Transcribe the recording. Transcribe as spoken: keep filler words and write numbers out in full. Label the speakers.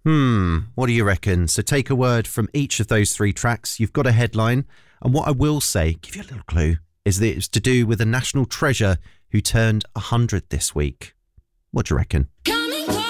Speaker 1: Hmm, what do you reckon? So take a word from each of those three tracks. You've got a headline. And what I will say, give you a little clue, is that it's to do with a national treasure who turned one hundred this week. What do you reckon?